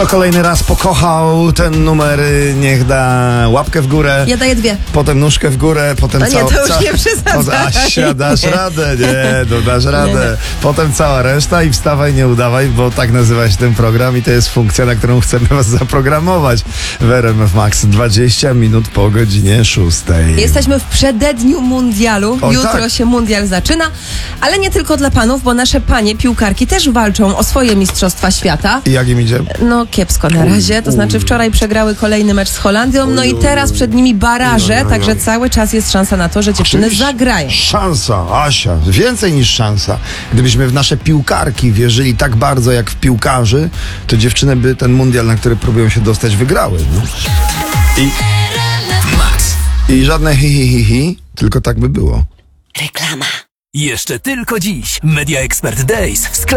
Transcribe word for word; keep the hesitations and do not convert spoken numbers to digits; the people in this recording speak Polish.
Kto kolejny raz pokochał ten numer, niech da łapkę w górę. Ja daję dwie. Potem nóżkę w górę, potem No nie, cała... to już ca... nie przesadzaj. Asia, dasz Nie. radę, nie, to dasz radę. Nie, nie. Potem cała reszta i wstawaj, nie udawaj, bo tak nazywa się ten program i to jest funkcja, na którą chcemy was zaprogramować w R M F Max. dwadzieścia minut po godzinie szóstej. Jesteśmy w przededniu mundialu. O, Jutro tak. się mundial zaczyna, ale nie tylko dla panów, bo nasze panie piłkarki też walczą o swoje mistrzostwa świata. I jak im idzie? No kiepsko na razie, to znaczy wczoraj przegrały kolejny mecz z Holandią, no i teraz przed nimi baraże, także cały czas jest szansa na to, że dziewczyny Oczywiście. zagrają. Szansa, Asia, więcej niż szansa. Gdybyśmy w nasze piłkarki wierzyli tak bardzo jak w piłkarzy, to dziewczyny by ten mundial, na który próbują się dostać, wygrały. No. I, Max. I żadne hi, hi, hi, hi, tylko tak by było. Reklama. Jeszcze tylko dziś. Media Expert Days w sklepie.